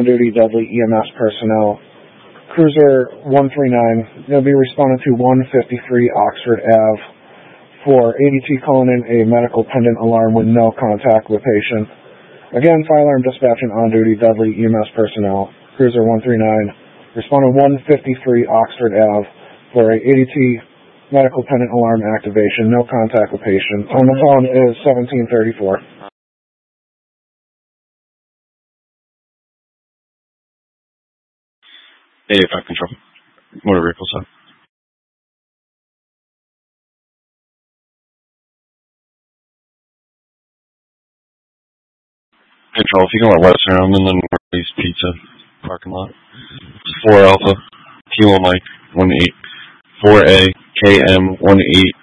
on-duty deadly EMS personnel. Cruiser 139, they'll be responding to 153 Oxford Ave for ADT calling in a medical pendant alarm with no contact with patient. Again, fire alarm dispatching on-duty deadly EMS personnel. Cruiser 139, responding 153 Oxford Ave for a ADT medical pendant alarm activation, no contact with patient. On the phone is 1734. 85 control. Motor vehicle side. Control, if you can let us know, I'm in the Northeast Pizza parking lot. It's 4 Alpha, Kilo Mike, 18, 4A, KM, 18.